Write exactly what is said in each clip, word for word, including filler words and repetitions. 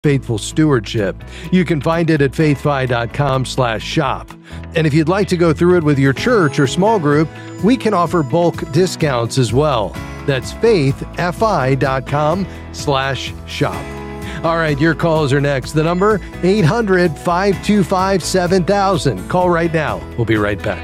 Faithful Stewardship. You can find it at faithfi.com slash shop. And if you'd like to go through it with your church or small group, we can offer bulk discounts as well. That's faithfi.com slash shop. All right, your calls are next. The number, eight hundred, five two five, seven thousand. Call right now. We'll be right back.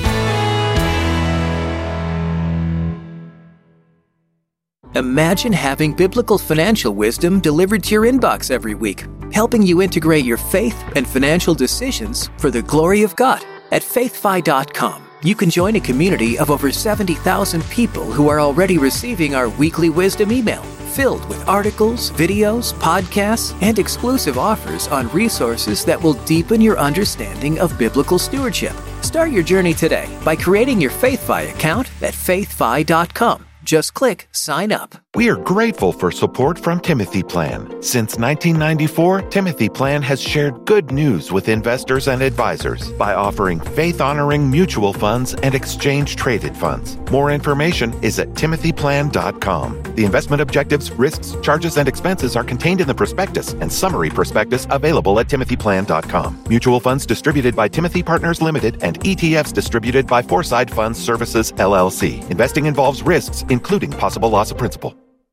Imagine having biblical financial wisdom delivered to your inbox every week, helping you integrate your faith and financial decisions for the glory of God. At faithfi dot com, you can join a community of over seventy thousand people who are already receiving our weekly wisdom email, filled with articles, videos, podcasts, and exclusive offers on resources that will deepen your understanding of biblical stewardship. Start your journey today by creating your FaithFi account at faithfi dot com. Just click Sign Up. We are grateful for support from Timothy Plan. Since nineteen ninety-four, Timothy Plan has shared good news with investors and advisors by offering faith-honoring mutual funds and exchange-traded funds. More information is at timothy plan dot com. The investment objectives, risks, charges, and expenses are contained in the prospectus and summary prospectus available at timothy plan dot com. Mutual funds distributed by Timothy Partners Limited and E T Fs distributed by Foreside Funds Services, L L C. Investing involves risks, including possible loss of principal.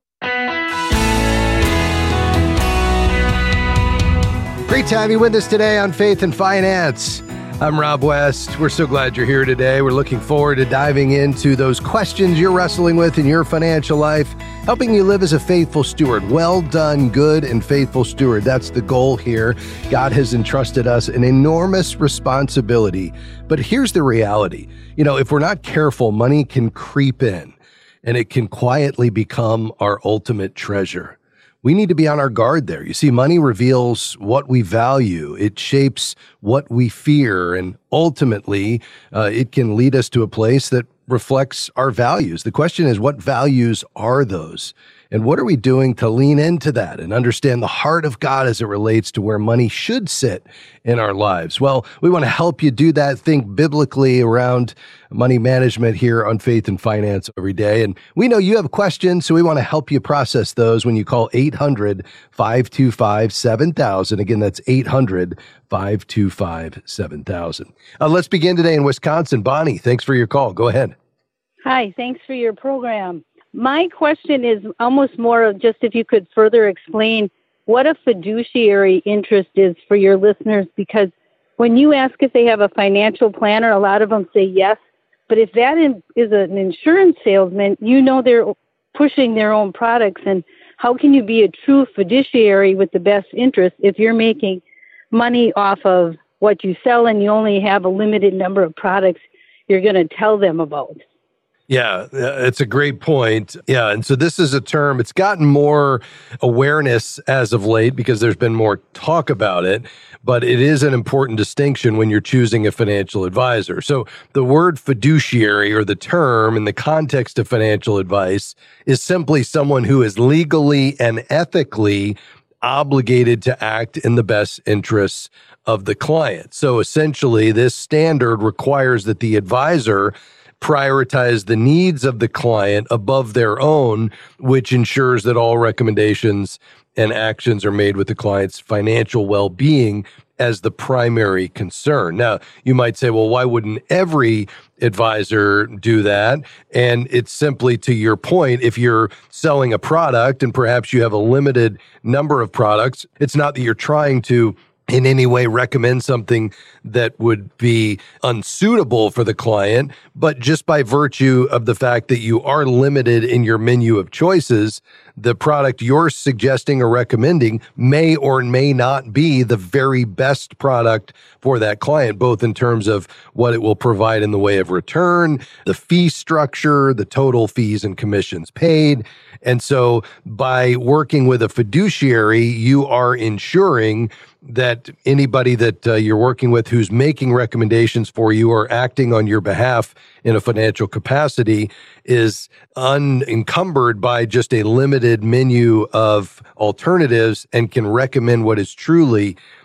Great to have you with us today on Faith and Finance. I'm Rob West. We're so glad you're here today. We're looking forward to diving into those questions you're wrestling with in your financial life, helping you live as a faithful steward. Well done, good and faithful steward. That's the goal here. God has entrusted us an enormous responsibility. But here's the reality. You know, if we're not careful, money can creep in and it can quietly become our ultimate treasure. We need to be on our guard there. You see, money reveals what we value. It shapes what we fear, and ultimately, uh, it can lead us to a place that reflects our values. The question is, what values are those? And what are we doing to lean into that and understand the heart of God as it relates to where money should sit in our lives? Well, we want to help you do that, think biblically around money management here on Faith and Finance every day. And we know you have questions, so we want to help you process those when you call eight hundred, five two five, seven thousand. Again, that's eight hundred, five two five, seven thousand. Uh, let's begin today in Wisconsin. Bonnie, thanks for your call. Go ahead. Hi, thanks for your program. My question is almost more of just if you could further explain what a fiduciary interest is for your listeners, because when you ask if they have a financial planner, a lot of them say yes. But if that is an insurance salesman, you know they're pushing their own products. And how can you be a true fiduciary with the best interest if you're making money off of what you sell and you only have a limited number of products you're going to tell them about? Yeah, it's a great point. Yeah, and so this is a term, it's gotten more awareness as of late because there's been more talk about it, but it is an important distinction when you're choosing a financial advisor. So the word fiduciary, or the term in the context of financial advice, is simply someone who is legally and ethically obligated to act in the best interests of the client. So essentially, this standard requires that the advisor prioritize the needs of the client above their own, which ensures that all recommendations and actions are made with the client's financial well-being as the primary concern. Now, you might say, well, why wouldn't every advisor do that? And it's simply to your point, if you're selling a product and perhaps you have a limited number of products, it's not that you're trying to in any way recommend something that would be unsuitable for the client, but just by virtue of the fact that you are limited in your menu of choices, the product you're suggesting or recommending may or may not be the very best product for that client, both in terms of what it will provide in the way of return, the fee structure, the total fees and commissions paid. And so by working with a fiduciary, you are ensuring that anybody that uh, you're working with who's making recommendations for you or acting on your behalf in a financial capacity is unencumbered by just a limited menu of alternatives and can recommend what is truly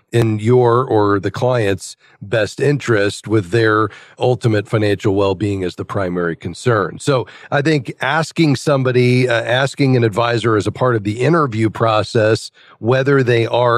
in your or the client's best interest with their ultimate financial well-being as the primary concern. So I think asking somebody, uh, asking an advisor as a part of the interview process, whether they are